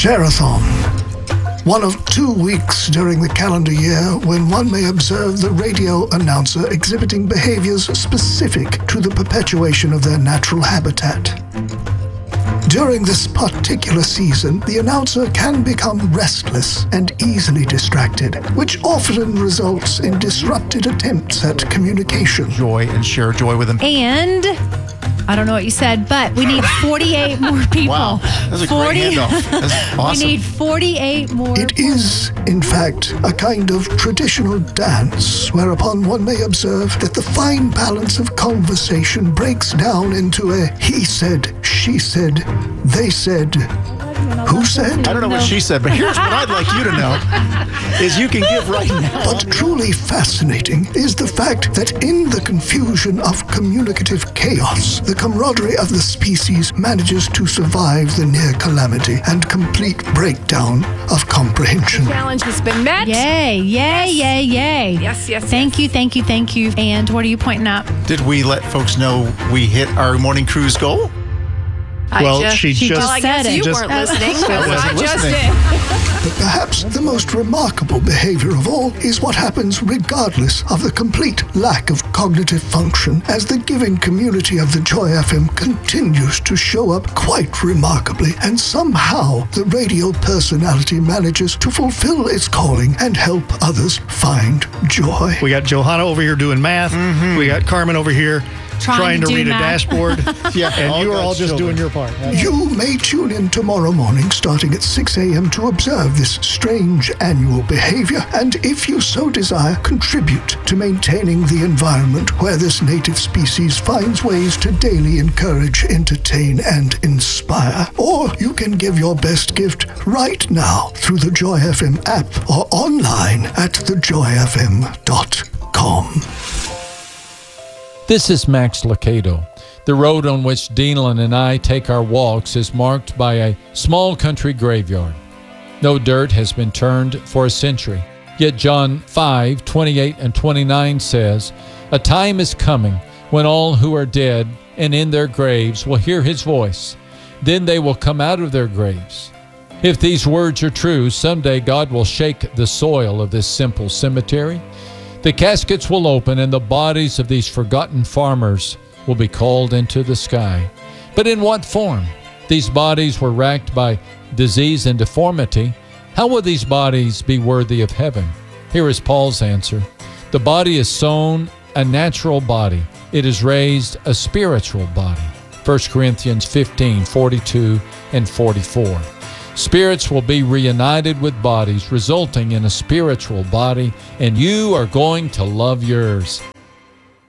Share-a-thon. One of 2 weeks during the calendar year when one may observe the radio announcer exhibiting behaviors specific to the perpetuation of their natural habitat. During this particular season, the announcer can become restless and easily distracted, which often results in disrupted attempts at communication. Joy and share joy with them. And I don't know what you said, but we need 48 more people. Wow, that's a great handoff. That's awesome. We need 48 more. It is, in fact, a kind of traditional dance whereupon one may observe that the fine balance of conversation breaks down into a he said, she said, they said, who said? I don't know what she said, but here's what I'd like you to know, is you can give right now. But truly fascinating is the fact that in the confusion of communicative chaos, the camaraderie of the species manages to survive the near calamity and complete breakdown of comprehension. Challenge has been met. Yay, yay, yay, yay. Yes, yes, Thank you, thank you, thank you. And what are you pointing out? Did we let folks know we hit our morning cruise goal? Well, she Well, just I guess said it. you Just- weren't listening. I wasn't I just listening. did. But perhaps the most remarkable behavior of all is what happens regardless of the complete lack of cognitive function as the giving community of the Joy FM continues to show up quite remarkably, and somehow the radio personality manages to fulfill its calling and help others find joy. We got Johanna over here doing math. We got Carmen over here trying to do read math. a dashboard. Yeah, And you are all God's just children. doing your part. You may tune in tomorrow morning starting at 6 a.m. to observe this strange annual behavior, and if you so desire, contribute to maintaining the environment where this native species finds ways to daily encourage, entertain, and inspire. Or you can give your best gift right now through the Joy FM app or online at thejoyfm.com. This is Max Lucado. The road on which Deanlin and I take our walks is marked by a small country graveyard. No dirt has been turned for a century. Yet John 5:28 and 29 says, "A time is coming when all who are dead and in their graves will hear his voice. Then they will come out of their graves." If these words are true, someday God will shake the soil of this simple cemetery. The caskets will open and the bodies of these forgotten farmers will be called into the sky. But in what form? These bodies were racked by disease and deformity. How will these bodies be worthy of heaven? Here is Paul's answer. The body is sown a natural body. It is raised a spiritual body. 1 Corinthians 15:42 and 44. Spirits will be reunited with bodies, resulting in a spiritual body, and you are going to love yours.